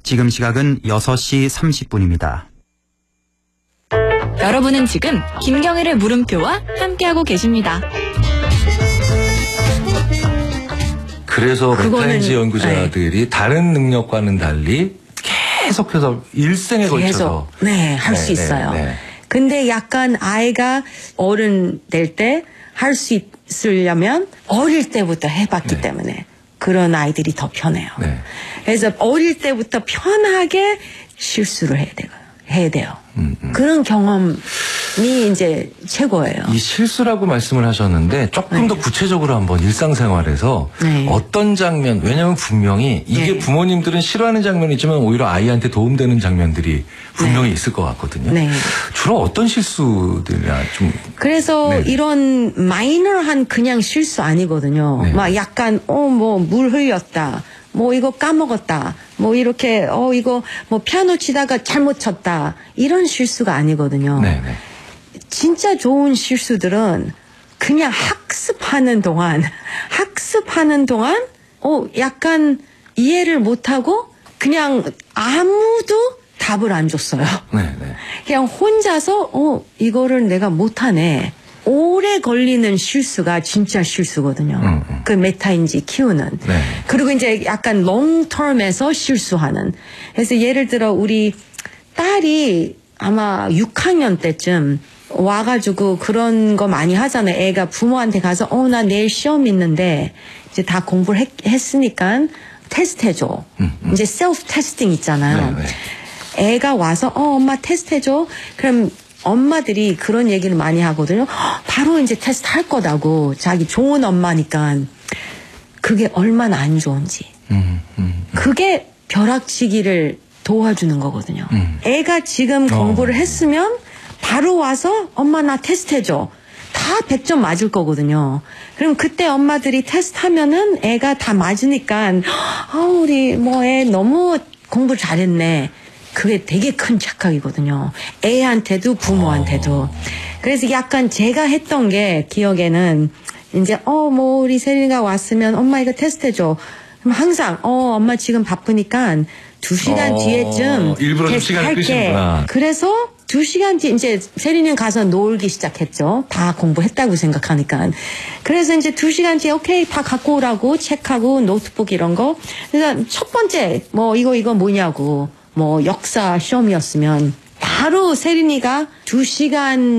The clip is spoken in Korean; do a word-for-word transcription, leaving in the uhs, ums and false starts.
지금 시각은 여섯 시 삼십 분입니다. 여러분은 지금 김경일의 물음표와 함께하고 계십니다. 그래서 메타인지 연구자들이 네. 다른 능력과는 달리 계속해서 일생에 계속, 걸쳐서 네, 할 수 네, 있어요. 네, 네. 근데 약간 아이가 어른 될 때 할 수 있으려면 어릴 때부터 해봤기 네. 때문에 그런 아이들이 더 편해요. 네. 그래서 어릴 때부터 편하게 실수를 해야 돼요. 해야 돼요. 음, 음. 그런 경험이 이제 최고예요. 이 실수라고 말씀을 하셨는데 조금 네. 더 구체적으로 한번 일상생활에서 네. 어떤 장면, 왜냐하면 분명히 이게 네. 부모님들은 싫어하는 장면이지만 오히려 아이한테 도움되는 장면들이 분명히 네. 있을 것 같거든요. 네. 주로 어떤 실수들이나 좀 그래서 네. 이런 마이너한 그냥 실수 아니거든요. 네. 막 약간 어 뭐 물 흘렸다. 뭐 이거 까먹었다. 뭐 이렇게 어 이거 뭐 피아노 치다가 잘못 쳤다. 이런 실수가 아니거든요. 네, 네. 진짜 좋은 실수들은 그냥 학습하는 동안 학습하는 동안 어 약간 이해를 못하고 그냥 아무도 답을 안 줬어요. 네, 네. 그냥 혼자서 어 이거를 내가 못하네. 오래 걸리는 실수가 진짜 실수거든요. 음, 음. 그 메타인지 키우는. 네. 그리고 이제 약간 롱텀에서 실수하는. 그래서 예를 들어 우리 딸이 아마 육 학년 때쯤 와가지고 그런 거 많이 하잖아요. 애가 부모한테 가서 어 나 내일 시험 있는데 이제 다 공부를 했, 했으니까 테스트 해줘. 음, 음. 이제 셀프 테스팅 있잖아요. 네, 네. 애가 와서 어 엄마 테스트 해줘. 그럼 엄마들이 그런 얘기를 많이 하거든요. 바로 이제 테스트 할 거다고. 자기 좋은 엄마니까. 그게 얼마나 안 좋은지. 음, 음, 그게 벼락치기를 도와주는 거거든요. 음. 애가 지금 어. 공부를 했으면 바로 와서 엄마 나 테스트 해줘. 다 백 점 맞을 거거든요. 그럼 그때 엄마들이 테스트 하면은 애가 다 맞으니까 아 우리 뭐 애 너무 공부 잘했네. 그게 되게 큰 착각이거든요. 애한테도 부모한테도. 어. 그래서 약간 제가 했던 게 기억에는 이제 어 뭐 우리 세린이가 왔으면 엄마 이거 테스트 해줘. 그럼 항상 어 엄마 지금 바쁘니까 두 시간 어, 뒤에쯤 일부러 좀 테스트 시간을 할게. 끄시는구나. 그래서 두 시간 뒤 이제 세린이는 가서 놀기 시작했죠. 다 공부했다고 생각하니까. 그래서 이제 두 시간 뒤에 오케이 다 갖고 오라고 책하고 노트북 이런 거. 그래서 첫 번째 뭐 이거 이거 뭐냐고 뭐 역사 시험이었으면 바로 세린이가 두 시간